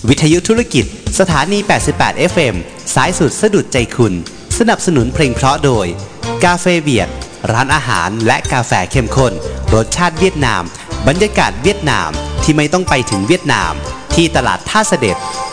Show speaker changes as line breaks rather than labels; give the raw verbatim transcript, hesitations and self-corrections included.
วิทยุธุรกิจสถานี แปดสิบแปด เอฟ เอ็ม สายสุดสะดุดใจคุณสนับสนุนเพลงเพราะโดยกาเฟเวียดร้านอาหารและกาแฟเข้มข้นรสชาติเวียดนามบรรยากาศเวียดนามที่ไม่ต้องไปถึงเวียดนามที่ตลาดท่าเสด็จ